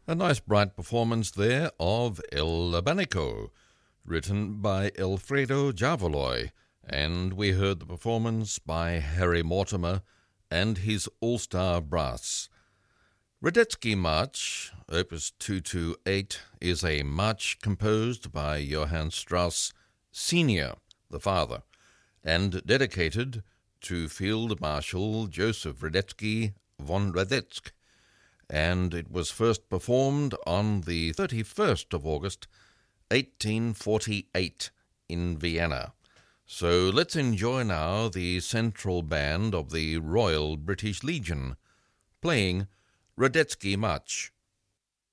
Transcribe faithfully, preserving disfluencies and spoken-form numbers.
A nice bright performance there of El Abanico, written by Alfredo Javoloy, and we heard the performance by Harry Mortimer and his all-star brass. Radetzky March, opus two twenty-eight, is a march composed by Johann Strauss Senior, the father, and dedicated to Field Marshal Joseph Radetzky von Radetzky, and it was first performed on the thirty-first of August, eighteen forty-eight, in Vienna. So let's enjoy now the central band of the Royal British Legion, playing Radetzky March.